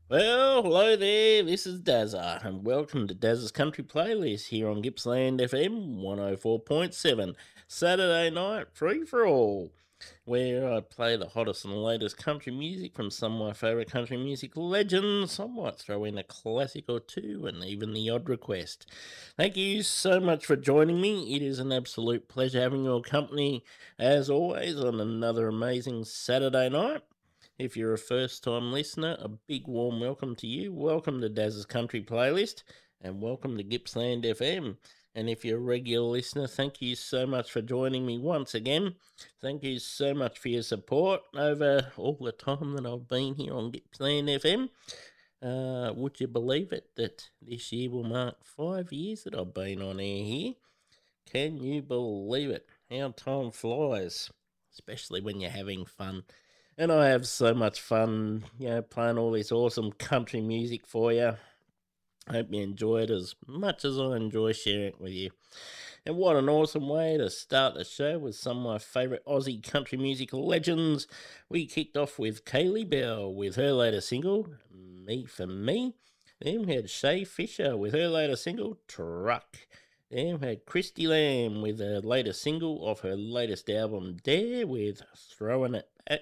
Well, hello there. This is Dazza, and welcome to Dazza's Country Playlist here on Gippsland FM 104.7, Saturday night free for all, where I play the hottest and latest country music from some of my favourite country music legends. I might throw in a classic or two and even the odd request. Thank you so much for joining me. It is an absolute pleasure having your company, as always, on another amazing Saturday night. If you're a first time listener, a big warm welcome to you. Welcome to Daz's Country Playlist and welcome to Gippsland FM. And if you're a regular listener, thank you so much for joining me once again. Thank you so much for your support over all the time that I've been here on Gippsland FM. Would you believe it that this year will mark 5 years that I've been on air here? Can you believe it? How time flies, especially when you're having fun. And I have so much fun, playing all this awesome country music for you. Hope you enjoy it as much as I enjoy sharing it with you. And what an awesome way to start the show with some of my favourite Aussie country music legends. We kicked off with Kaylee Bell with her latest single, Me for Me. Then we had Shay Fisher with her latest single, Truck. Then we had Christy Lamb with her latest single off her latest album, Dare, with Throwing It Back.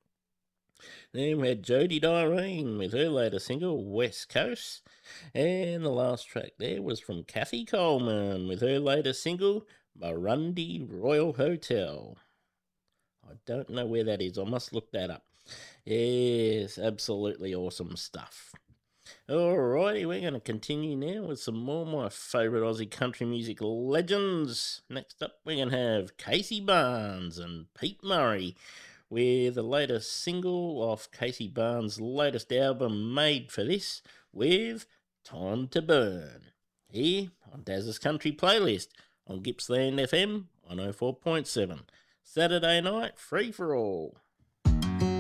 Then we had Jody Dyrene with her latest single, West Coast. And the last track there was from Kathy Coleman with her latest single, Burundi Royal Hotel. I don't know where that is. I must look that up. Yes, absolutely awesome stuff. Alrighty, we're going to continue now with some more of my favourite Aussie country music legends. Next up, we're going to have Casey Barnes and Pete Murray with the latest single off Casey Barnes' latest album, Made for This, with Time to Burn. Here on Daz's Country Playlist on Gippsland FM 104.7. Saturday night, free for all.